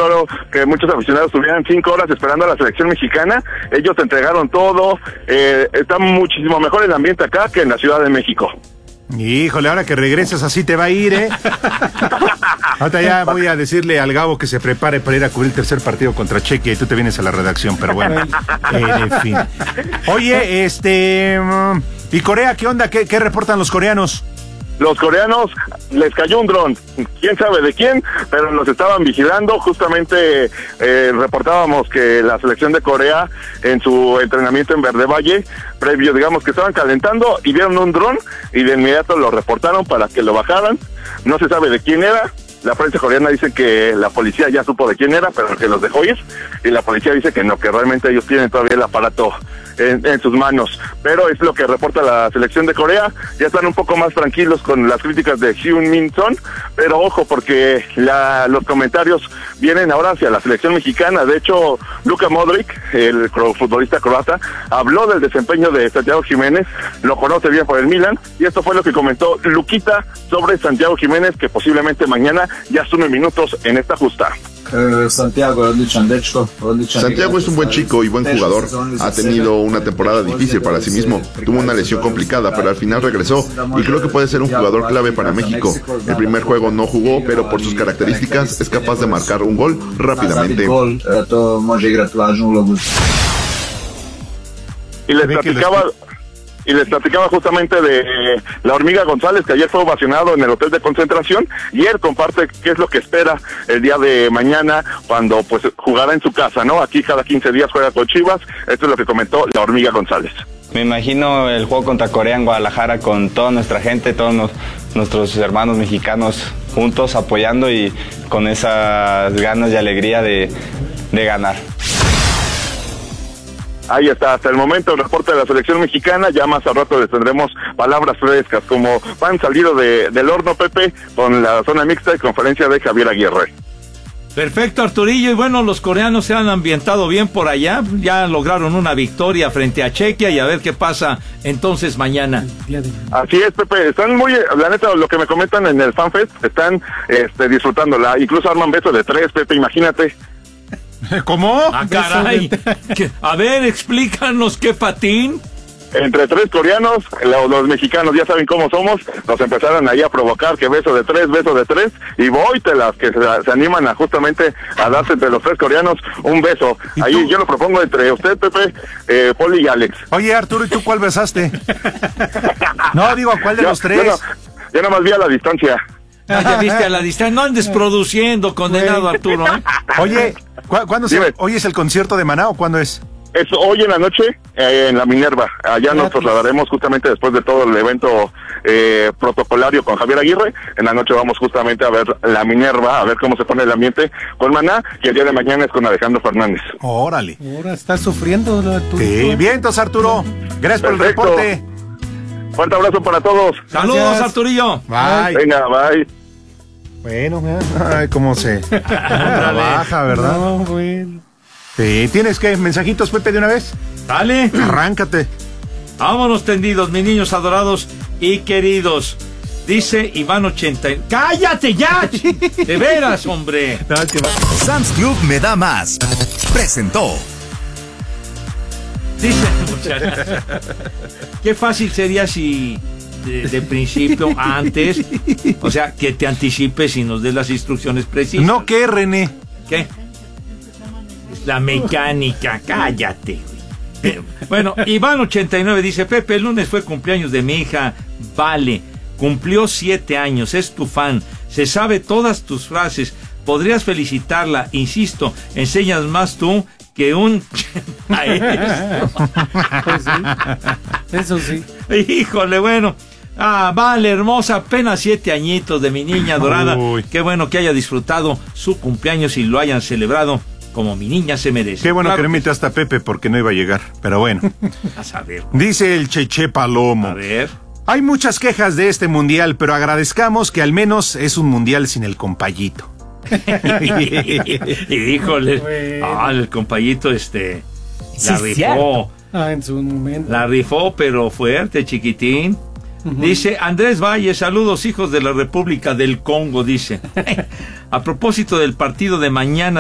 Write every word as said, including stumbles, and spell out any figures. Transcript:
claro que muchos aficionados estuvieran cinco horas esperando a la selección mexicana. Ellos entregaron todo. Eh, está muchísimo mejor el ambiente acá que en la Ciudad de México. Híjole, ahora que regresas así te va a ir, ¿eh? Ahorita ya voy a decirle al Gabo que se prepare para ir a cubrir el tercer partido contra Chequia y tú te vienes a la redacción, pero bueno, en fin. Oye, este... ¿y Corea qué onda? ¿Qué, qué reportan los coreanos? Los coreanos les cayó un dron, quién sabe de quién, pero los estaban vigilando. Justamente eh, reportábamos que la selección de Corea en su entrenamiento en Verde Valle, previo, digamos que estaban calentando y vieron un dron y de inmediato lo reportaron para que lo bajaran. No se sabe de quién era. La prensa coreana dice que la policía ya supo de quién era, pero que los dejó ir, y la policía dice que no, que realmente ellos tienen todavía el aparato en, en sus manos. Pero es lo que reporta la selección de Corea. Ya están un poco más tranquilos con las críticas de Heung-min Son, pero ojo, porque la, los comentarios vienen ahora hacia la selección mexicana. De hecho, Luka Modric, el futbolista croata, habló del desempeño de Santiago Jiménez, lo conoce bien por el Milan, y esto fue lo que comentó Luquita sobre Santiago Jiménez, que posiblemente mañana ya sume minutos en esta justa. Santiago Santiago es un buen chico y buen jugador. Ha tenido una temporada difícil para sí mismo. Tuvo una lesión complicada, pero al final regresó y creo que puede ser un jugador clave para México. El primer juego no jugó, pero por sus características es capaz de marcar un gol rápidamente. Y les platicaba... Y les platicaba justamente de la Hormiga González, que ayer fue ovacionado en el hotel de concentración, y él comparte qué es lo que espera el día de mañana cuando pues jugará en su casa, ¿no? Aquí cada quince días juega con Chivas. Esto es lo que comentó la Hormiga González. Me imagino el juego contra Corea en Guadalajara con toda nuestra gente, todos nos, nuestros hermanos mexicanos juntos apoyando y con esas ganas y alegría de, de ganar. Ahí está, hasta el momento el reporte de la selección mexicana. Ya más al rato les tendremos palabras frescas, como pan salido de, del horno, Pepe, con la zona mixta y conferencia de Javier Aguirre. Perfecto, Arturillo. Y bueno, los coreanos se han ambientado bien por allá, ya lograron una victoria frente a Chequia, y a ver qué pasa entonces mañana. Así es, Pepe, están muy, la neta, lo que me comentan en el FanFest, están este, disfrutándola, incluso arman besos de tres, Pepe, imagínate. ¿Cómo? Ah, caray. A ver, explícanos qué patín. Entre tres coreanos, los, los mexicanos ya saben cómo somos, nos empezaron ahí a provocar que beso de tres, beso de tres, y las que se, se animan a justamente a darse entre los tres coreanos un beso. Ahí tú? Yo lo propongo entre usted, Pepe, eh, Poli y Alex. Oye, Arturo, ¿y tú cuál besaste? No, digo, ¿cuál de yo, los tres? Yo, no, yo nomás vi a la distancia. Ah, ya viste a la distancia, no andes produciendo, condenado Arturo, ¿eh? Oye, ¿cu ¿cuándo se, hoy es el concierto de Maná o cuándo es? Es hoy en la noche eh, en la Minerva. Allá nos trasladaremos justamente después de todo el evento eh, protocolario con Javier Aguirre. En la noche vamos justamente a ver la Minerva, a ver cómo se pone el ambiente con Maná, y el día de mañana es con Alejandro Fernández. Órale. Ahora está sufriendo Arturo. Sí, bien, entonces Arturo. Gracias Perfecto. por el reporte. Fuerte abrazo para todos. Saludos, Gracias. Arturillo. Bye. Venga, bye. Bueno, ay, cómo se trabaja, ¿verdad? No, bueno. Sí, ¿tienes qué? ¿Mensajitos, Pepe, de una vez? Dale. Arráncate. Vámonos tendidos, mis niños adorados y queridos. Dice Iván ochenta. ¡Cállate ya! De veras, hombre. No, Sam's Club me da más. Presentó. Dice, qué fácil sería si de, de principio, antes, o sea, que te anticipes y nos des las instrucciones precisas. No, ¿qué, René? ¿Qué? La mecánica, cállate. Eh, bueno, Iván ochenta y nueve dice, Pepe, el lunes fue cumpleaños de mi hija, Vale, cumplió siete años, es tu fan, se sabe todas tus frases, podrías felicitarla, insisto, enseñas más tú que un... Pues sí, eso sí. Híjole, bueno. Ah, Vale, hermosa, apenas siete añitos de mi niña dorada. Uy. Qué bueno que haya disfrutado su cumpleaños y lo hayan celebrado como mi niña se merece. Qué bueno claro que no invité hasta Pepe porque no iba a llegar, pero bueno. A saber. Dice el Cheche Palomo. A ver. Hay muchas quejas de este mundial, pero agradezcamos que al menos es un mundial sin el compayito. Híjole. Bueno. Ah, el compayito este la sí, rifó. Ah, en su momento. La rifó, pero fuerte, chiquitín. Uh-huh. Dice Andrés Valle, saludos hijos de la República del Congo, dice. A propósito del partido de mañana